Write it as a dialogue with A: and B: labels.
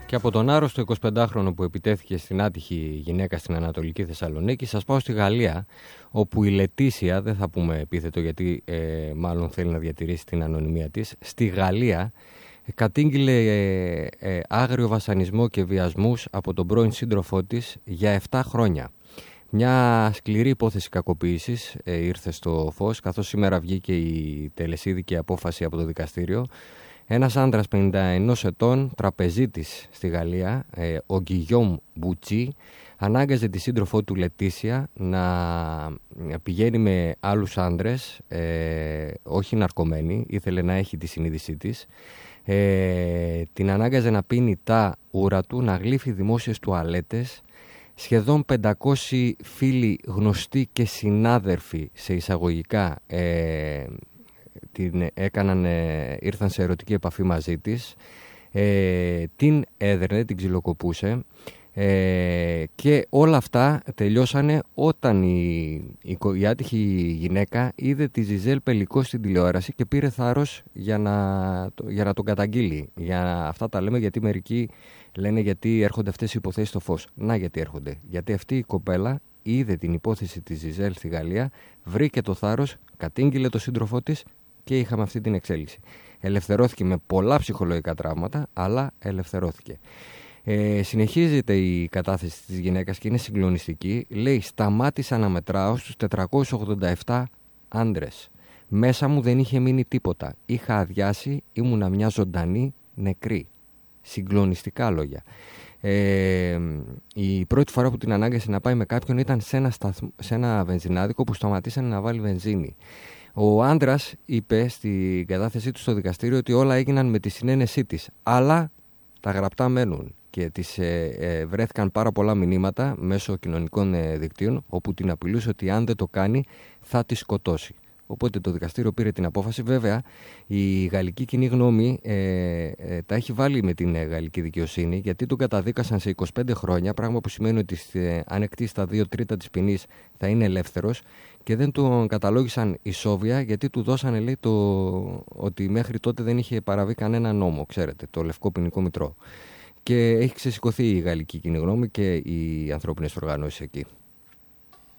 A: Και από τον άρρωστο 25χρονο που επιτέθηκε στην άτυχη γυναίκα στην Ανατολική Θεσσαλονίκη, σας πάω στη Γαλλία, όπου η Λετήσια, δεν θα πούμε επίθετο γιατί μάλλον θέλει να διατηρήσει την ανωνυμία της, στη Γαλλία κατήγγειλε άγριο βασανισμό και βιασμούς από τον πρώην σύντροφό της για 7 χρόνια. Μια σκληρή υπόθεση κακοποίησης ήρθε στο φως, καθώς σήμερα βγήκε η τελεσίδικη απόφαση από το δικαστήριο. Ένας άντρας 51 ετών, τραπεζίτης στη Γαλλία, ο Γκυγιόμ Μπουτσί, ανάγκαζε τη σύντροφό του Λετήσια να πηγαίνει με άλλους άντρες, όχι ναρκωμένη, ήθελε να έχει τη συνείδησή της. Την ανάγκαζε να πίνει τα ούρα του, να γλύφει δημόσιες τουαλέτες. Σχεδόν 500 φίλοι, γνωστοί και συνάδελφοι σε εισαγωγικά ήρθαν σε ερωτική επαφή μαζί της, την έδερνε, την ξυλοκοπούσε και όλα αυτά τελειώσανε όταν η άτυχη γυναίκα είδε τη Ζιζέλ Πελικό στην τηλεόραση και πήρε θάρρος για να τον καταγγείλει. Για αυτά τα λέμε γιατί μερικοί λένε γιατί έρχονται αυτές οι υποθέσεις στο φως. Να γιατί έρχονται. Γιατί αυτή η κοπέλα είδε την υπόθεση της Ζιζέλ στη Γαλλία, βρήκε το θάρρος, κατήγγειλε το σύντροφό της και είχαμε αυτή την εξέλιξη. Ελευθερώθηκε με πολλά ψυχολογικά τραύματα, αλλά ελευθερώθηκε. Συνεχίζεται η κατάθεση της γυναίκας και είναι συγκλονιστική. Λέει, σταμάτησα να μετράω στους 487 άντρες. Μέσα μου δεν είχε μείνει τίποτα. Είχα αδειάσει, ήμουνα μια ζωντανή νεκρή. Συγκλονιστικά λόγια. Η πρώτη φορά που την ανάγκασε να πάει με κάποιον ήταν σε ένα βενζινάδικο που σταματήσανε να βάλει βενζίνη. Ο άντρας είπε στην κατάθεσή του στο δικαστήριο ότι όλα έγιναν με τη συνένεσή της, αλλά τα γραπτά μένουν και της βρέθηκαν πάρα πολλά μηνύματα μέσω κοινωνικών δικτύων όπου την απειλούσε ότι αν δεν το κάνει θα τη σκοτώσει. Οπότε το δικαστήριο πήρε την απόφαση. Βέβαια, η γαλλική κοινή γνώμη τα έχει βάλει με την γαλλική δικαιοσύνη, γιατί τον καταδίκασαν σε 25 χρόνια, πράγμα που σημαίνει ότι αν εκτίσει τα 2/3 της ποινής θα είναι ελεύθερος, και δεν τον καταλόγησαν ισόβια γιατί του δώσανε, λέει, ότι μέχρι τότε δεν είχε παραβεί κανένα νόμο, ξέρετε, το Λευκό Ποινικό Μητρό. Και έχει ξεσηκωθεί η γαλλική κοινή γνώμη και οι ανθρώπινες οργανώσεις εκεί.